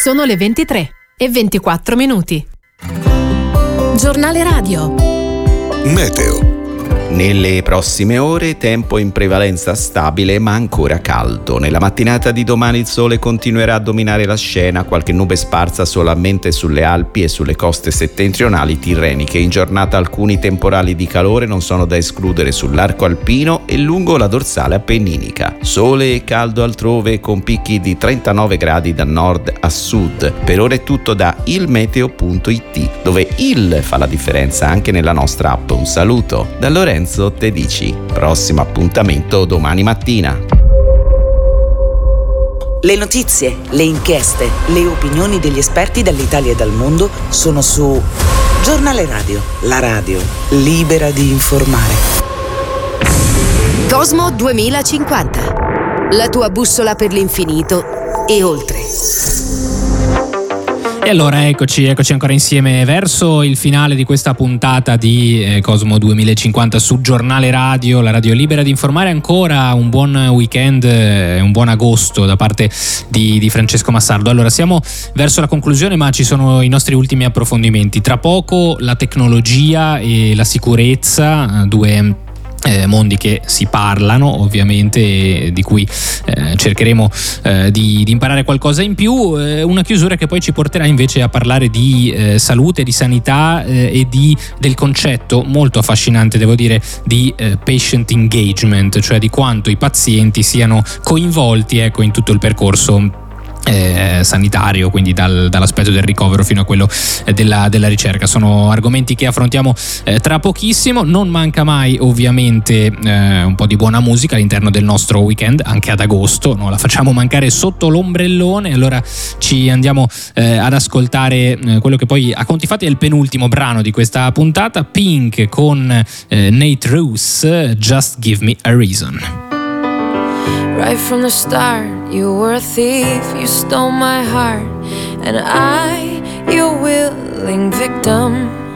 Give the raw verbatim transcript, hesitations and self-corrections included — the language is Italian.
Sono le ventitré e ventiquattro minuti. Giornale radio. Meteo. Nelle prossime ore tempo in prevalenza stabile ma ancora caldo. Nella mattinata di domani il sole continuerà a dominare la scena, qualche nube sparsa solamente sulle Alpi e sulle coste settentrionali tirreniche. In giornata alcuni temporali di calore non sono da escludere sull'arco alpino e lungo la dorsale appenninica. Sole e caldo altrove con picchi di trentanove gradi da nord a sud. Per ora è tutto da ilmeteo punto it, dove il fa la differenza anche nella nostra app. Un saluto da Lorenzo Tedici. Prossimo appuntamento domani mattina. Le notizie, le inchieste, le opinioni degli esperti dall'Italia e dal mondo sono su Giornale Radio, la radio libera di informare. Cosmo duemilacinquanta, la tua bussola per l'infinito e oltre. E allora eccoci, eccoci ancora insieme verso il finale di questa puntata di eh, Cosmo duemilacinquanta su Giornale Radio, la radio libera di informare. Ancora un buon weekend, eh, un buon agosto da parte di, di Francesco Massardo. Allora siamo verso la conclusione, ma ci sono i nostri ultimi approfondimenti. Tra poco la tecnologia e la sicurezza, due Eh, mondi che si parlano ovviamente e di cui eh, cercheremo eh, di, di imparare qualcosa in più, eh, una chiusura che poi ci porterà invece a parlare di eh, salute, di sanità eh, e di, del concetto molto affascinante, devo dire, di eh, patient engagement, cioè di quanto i pazienti siano coinvolti, ecco, in tutto il percorso Eh, sanitario, quindi dal, dall'aspetto del ricovero fino a quello eh, della, della ricerca. Sono argomenti che affrontiamo eh, tra pochissimo. Non manca mai ovviamente eh, un po' di buona musica all'interno del nostro weekend, anche ad agosto, non la facciamo mancare sotto l'ombrellone. Allora ci andiamo eh, ad ascoltare eh, quello che poi a conti fatti è il penultimo brano di questa puntata, Pink con eh, Nate Ruess, Just Give Me a Reason. Right from the start, you were a thief, you stole my heart, and I, your willing victim.